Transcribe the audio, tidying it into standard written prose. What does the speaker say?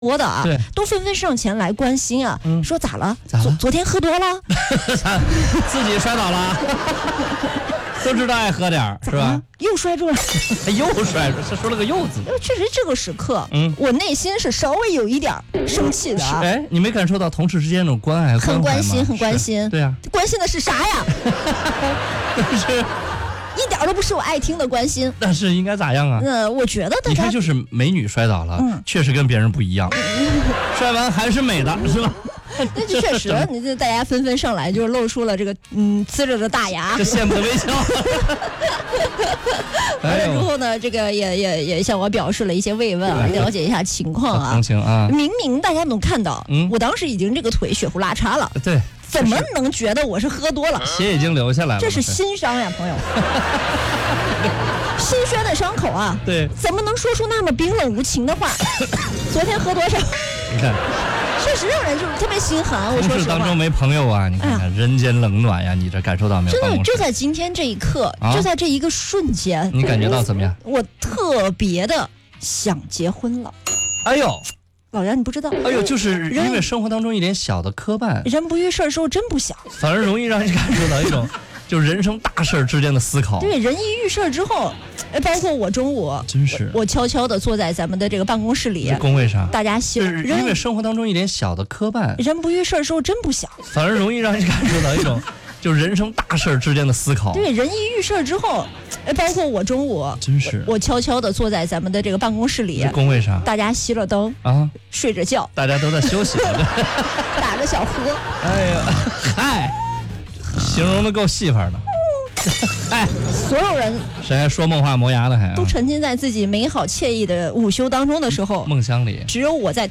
多的啊，都纷纷上前来关心啊，说咋了？昨天喝多了？ 自己摔倒了？都知道爱喝点是吧？ 又摔住了？ 又摔住，说了个又字。 确实，这个时刻，我内心是稍微有一点生气的啊。 哎，你没感受到同事之间那种关爱、 很关心，很关心。 对啊， 关心的是啥呀？ 是。 一点都不是我爱听的关心。 但是应该咋样啊？ 我觉得你看，就是美女摔倒了，确实跟别人不一样，摔完还是美的，是吧？ 那就确实，你这大家纷纷上来，就是露出了这个呲着的大牙， 这羡慕的微笑。 完了之后呢，这个也向我表示了一些慰问啊，了解一下情况啊。 同情啊！ 明明大家能看到，我当时已经这个腿血糊拉碴了。 对。 怎么能觉得我是喝多了？ 血已经流下来了， 这是心伤呀，朋友。心酸的伤口啊， 对， 怎么能说出那么冰冷无情的话？昨天喝多少？ 你看， 确实让人就是特别心寒。我说实话， 同事当中没朋友啊，你看看人间冷暖呀，你这感受到没有？ 真的就在今天这一刻，就在这一个瞬间， 你感觉到怎么样？ 我特别的想结婚了。 哎呦！ 老杨，你不知道？ 哎呦，就是因为生活当中一点小的磕绊， 人不遇事的时候真不想， 反而容易让你感受到一种就人生大事之间的思考。 对，人一遇事之后，包括我中午， 真是我悄悄地坐在咱们的这个办公室里， 工位上， 大家就是因为生活当中一点小的磕绊， 人不遇事的时候真不想， 反而容易让你感受到一种就人生大事之间的思考。 对，人一遇事之后，包括我中午， 真是我悄悄地坐在咱们的这个办公室里， 工位上， 大家熄了灯啊， 睡着觉， 大家都在休息， 打着小呼。 哎呀，嗨，形容的够细法的。哎， 所有人谁还说梦话磨牙的还都沉浸在自己美好惬意的午休当中的时候， 梦乡里， 只有我在